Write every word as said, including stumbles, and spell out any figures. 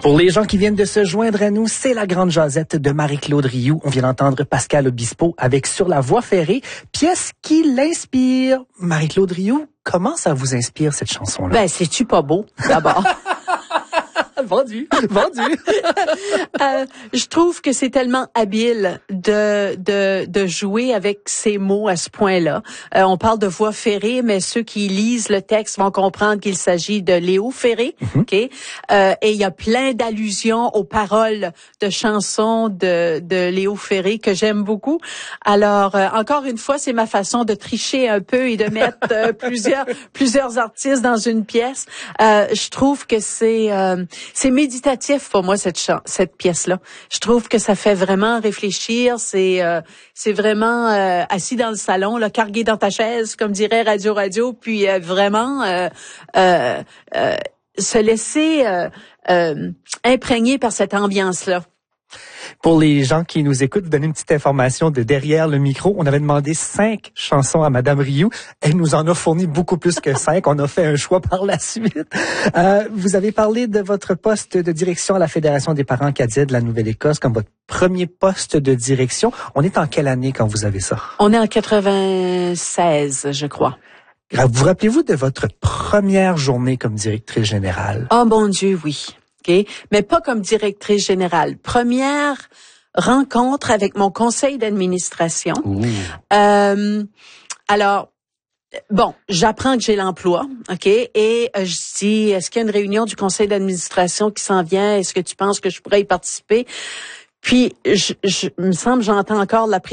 Pour les gens qui viennent de se joindre à nous, c'est la grande jasette de Marie-Claude Rioux. On vient d'entendre Pascal Obispo avec Sur la voie ferrée, pièce qui l'inspire. Marie-Claude Rioux, comment ça vous inspire cette chanson-là? Ben, c'est-tu pas beau, d'abord? Vendu, vendu. euh, je trouve que c'est tellement habile de de de jouer avec ces mots à ce point-là. Euh, on parle de voie ferrée, mais ceux qui lisent le texte vont comprendre qu'il s'agit de Léo Ferré. Mm-hmm. Ok. Euh, et il y a plein d'allusions aux paroles de chansons de de Léo Ferré que j'aime beaucoup. Alors euh, encore une fois, c'est ma façon de tricher un peu et de mettre euh, plusieurs plusieurs artistes dans une pièce. Euh, je trouve que c'est euh, c'est méditatif pour moi cette ch- cette pièce-là. Je trouve que ça fait vraiment réfléchir. C'est euh, c'est vraiment euh, assis dans le salon, là, cargué dans ta chaise, comme dirait Radio Radio, puis euh, vraiment euh, euh, euh, se laisser euh, euh, imprégner par cette ambiance-là. Pour les gens qui nous écoutent, vous donner une petite information de derrière le micro. On avait demandé cinq chansons à Madame Rioux. Elle nous en a fourni beaucoup plus que cinq. On a fait un choix par la suite. Euh, vous avez parlé de votre poste de direction à la Fédération des parents cadets de la Nouvelle-Écosse comme votre premier poste de direction. On est en quelle année quand vous avez ça? On est en quatre-vingt-seize, je crois. Vous rappelez-vous de votre première journée comme directrice générale? Oh mon Dieu, oui. Okay. Mais pas comme directrice générale. Première rencontre avec mon conseil d'administration. Euh, alors, bon, j'apprends que j'ai l'emploi, ok, et euh, je dis, est-ce qu'il y a une réunion du conseil d'administration qui s'en vient? Est-ce que tu penses que je pourrais y participer? Puis, je, je me semble, j'entends encore la